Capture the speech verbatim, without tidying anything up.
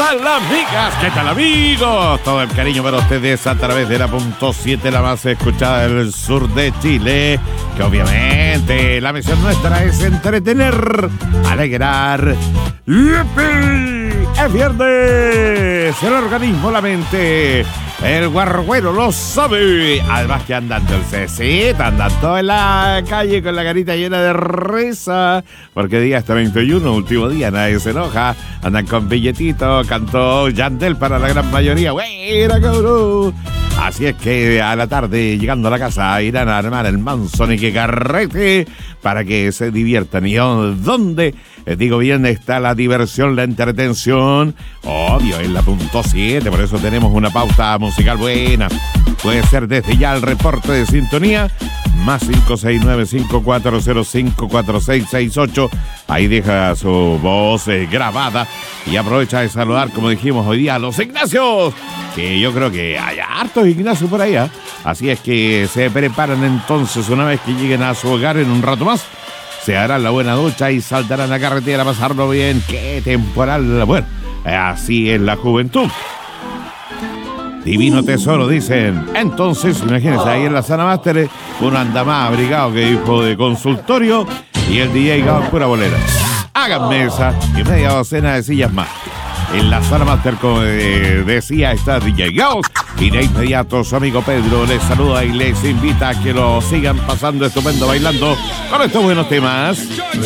tal, amigas? ¿Qué tal, amigos? Todo el cariño para ustedes a través de la punto siete, la más escuchada del sur de Chile. Que obviamente la misión nuestra es entretener, alegrar. ¡Yupi! ¡Es viernes! El organismo, la mente, el guarruero lo sabe. Además que andan dulcecitos, andan todos en la calle con la carita llena de risa. Porque día hasta veintiuno, último día, nadie se enoja. Andan con billetitos, cantó Yandel para la gran mayoría. ¡Buena, cabrón! Así es que a la tarde, llegando a la casa, irán a armar el manso y que carrete para que se diviertan. ¿Y dónde? Eh, digo bien, está la diversión, la entretención. Obvio, en la punto siete, por eso tenemos una pauta musical buena. Puede ser desde ya el reporte de sintonía, más cinco seis nueve, cinco cuatro cero cinco, cuatro seis seis ocho. Ahí deja su voz eh, grabada y aprovecha de saludar, como dijimos hoy día, a los Ignacios, que yo creo que hay hartos Ignacios por allá. Así es que se preparan entonces, una vez que lleguen a su hogar en un rato más, se harán la buena ducha y saltarán a carretera a pasarlo bien. ¡Qué temporal! Bueno, así es la juventud. Divino tesoro, dicen. Entonces, imagínense, ahí en la Sala Máster, uno anda más abrigado que hijo de consultorio y el D J con pura bolera. Hagan mesa y media docena de sillas más. En la Sala Máster, como eh, decía, está D J Gauss. Y de inmediato su amigo Pedro les saluda y les invita a que lo sigan pasando estupendo bailando con estos buenos temas.